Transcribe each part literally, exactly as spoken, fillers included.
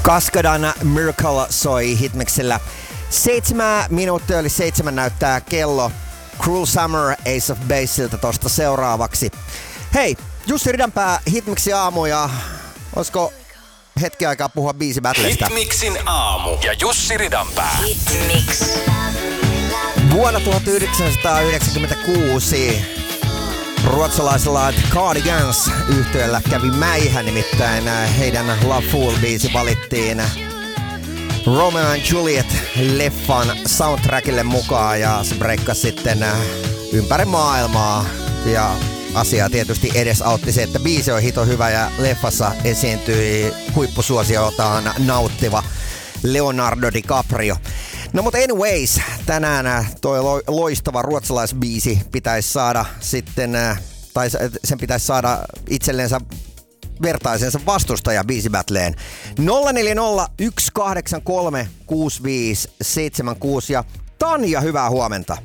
Kaskadan Miracle soi Hitmixillä. Seitsemän minuuttia eli seitsemän näyttää kello. Cruel Summer Ace of Baseilta tosta seuraavaksi. Hei, Jussi Ridanpää, Hitmixin aamu ja olisiko hetki aikaa puhua biisibattleista? Hitmixin aamu ja Jussi Ridanpää. Hitmix. Vuonna tuhatyhdeksänsataayhdeksänkymmentäkuusi ruotsalaisella The Cardigans -yhtyeellä kävi mäihä, nimittäin heidän Love Fool-biisi valittiin Romeo and Juliet-leffan soundtrackille mukaan ja se breikkasi sitten ympäri maailmaa ja asiaa tietysti edesautti se, että biisi on hito hyvä ja leffassa esiintyi huippusuosiotaan nauttiva Leonardo DiCaprio. No mutta anyways, tänään toi loistava ruotsalaisbiisi pitäisi saada sitten, tai sen pitäisi saada itsellensä vertaisensa vastustaja biisibattleen. nolla neljä nolla yksi kahdeksan kolme kuusi viisi seitsemän kuusi ja Tanja, hyvää huomenta.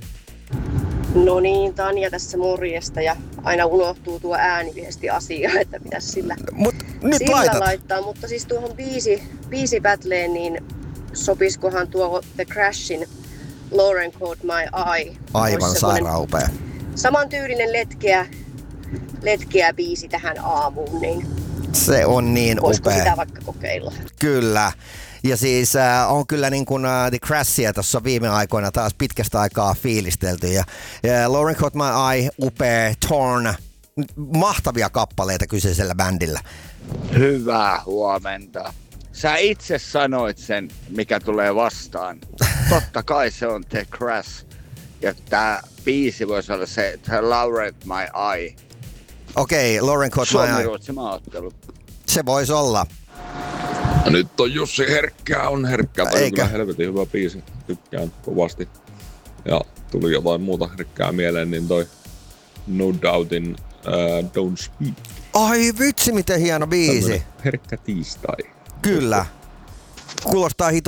No niin, Tanja tässä morjesta ja aina unohtuu tuo ääniviesti-asia, että pitäisi sillä, Mut nyt sillä laitat. laittaa. Mutta siis tuohon biisi, biisibattleen, niin sopiskohan tuo The Crashin Lauren Caught My Eye. Aivan sairaan upea. Samantyylinen letkeä, letkeä biisi tähän aamuun, niin Se on niin voisiko upea. sitä vaikka kokeilla? Kyllä. Ja siis äh, on kyllä niin kuin äh, The Crashia tuossa viime aikoina taas pitkästä aikaa fiilistelty. Ja, ja Lauren Caught My Eye, upea, Torn, mahtavia kappaleita kyseisellä bändillä. Hyvää huomenta. Sä itse sanoit sen, mikä tulee vastaan. Totta kai se on The Crash. Ja tää biisi voisi olla se The Lauren My Eye. Okei, okay, Lauren Caught My Eye. Suomi-Ruotsi maaottelu. Se voisi olla. Ja nyt on Jussi herkkää, on herkkää. Toi on Eikä. kyllä helvetin hyvä biisi. Tykkään kovasti. Ja tuli jotain muuta herkkää mieleen, niin toi No Doubtin uh, Don't Speak. Ai vitsi, miten hieno biisi. Tällainen herkkä tiistai. Kyllä. Kuulostaa hito